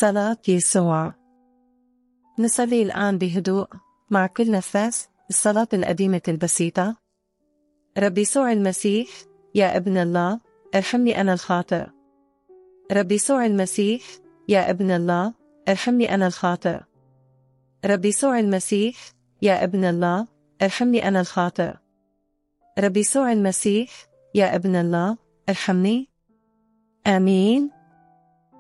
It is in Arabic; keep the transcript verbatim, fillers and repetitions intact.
صلاة يسوع. نصلي الآن بهدوء مع كل نفس الصلاة القديمة البسيطة. رب يسوع المسيح يا ابن الله، ارحمني أنا الخاطئ. رب يسوع المسيح يا ابن الله، ارحمني أنا الخاطئ. رب يسوع المسيح يا ابن الله، ارحمني أنا الخاطئ. رب يسوع المسيح يا ابن الله، ارحمني. آمين.